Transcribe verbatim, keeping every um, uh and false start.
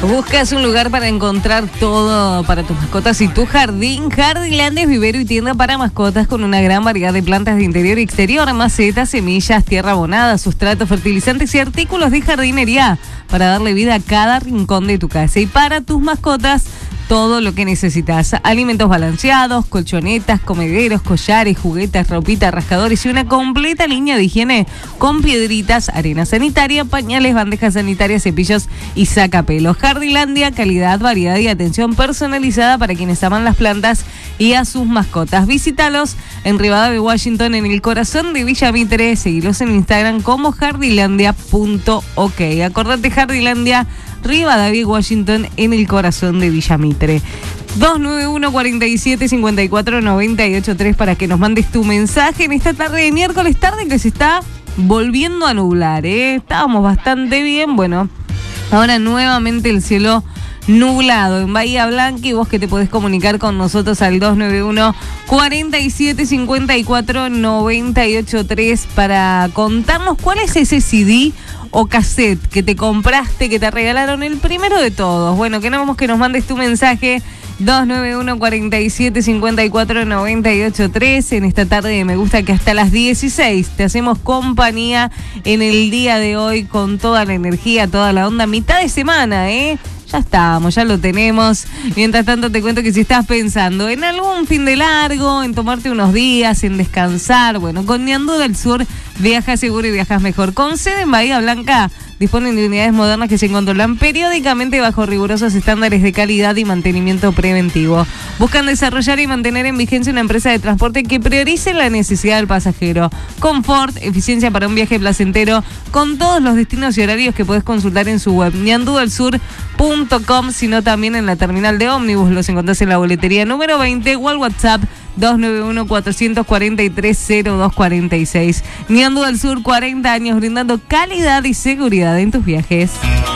Buscas un lugar para encontrar todo para tus mascotas y tu jardín. Jardilandia es vivero y tienda para mascotas con una gran variedad de plantas de interior y exterior, macetas, semillas, tierra abonada, sustratos, fertilizantes y artículos de jardinería para darle vida a cada rincón de tu casa. Y para tus mascotas, todo lo que necesitas: alimentos balanceados, colchonetas, comederos, collares, juguetes, ropita, rascadores y una completa línea de higiene con piedritas, arena sanitaria, pañales, bandejas sanitarias, cepillos y sacapelos. Jardilandia, calidad, variedad y atención personalizada para quienes aman las plantas y a sus mascotas. Visítalos en Rivadavia, Washington, en el corazón de Villa Mitre. Seguilos en Instagram como jardilandia punto ok. Acordate, Jardilandia, Rivadavia, Washington, en el corazón de Villa Mitre. dos nueve uno, cuatro siete, cinco cuatro, nueve ocho tres para que nos mandes tu mensaje en esta tarde de miércoles, tarde que se está volviendo a nublar, ¿eh? Estábamos bastante bien, bueno, ahora nuevamente el cielo nublado en Bahía Blanca, y vos que te podés comunicar con nosotros al dos nueve uno, cuatro siete, cinco cuatro, nueve ocho tres para contarnos cuál es ese C D o cassette que te compraste, que te regalaron, el primero de todos. Bueno, queremos que nos mandes tu mensaje dos nueve uno, cuatro siete, cinco cuatro, nueve ocho tres en esta tarde de Me Gusta, que hasta las dieciséis te hacemos compañía en el día de hoy con toda la energía, toda la onda, mitad de semana, ¿eh? Ya estamos, ya lo tenemos. Mientras tanto te cuento que si estás pensando en algún fin de largo, en tomarte unos días, en descansar, bueno, con Ñandú del Sur viajas seguro y viajas mejor. Con sede en Bahía Blanca, disponen de unidades modernas que se controlan periódicamente bajo rigurosos estándares de calidad y mantenimiento preventivo. Buscan desarrollar y mantener en vigencia una empresa de transporte que priorice la necesidad del pasajero. Confort, eficiencia para un viaje placentero, con todos los destinos y horarios que puedes consultar en su web ñandú del sur punto com, sino también en la terminal de ómnibus. Los encontrás en la boletería número veinte o al WhatsApp dos nueve uno, cuatro cuatro tres, cero dos cuatro seis. Ñandú del Sur, cuarenta años brindando calidad y seguridad en tus viajes.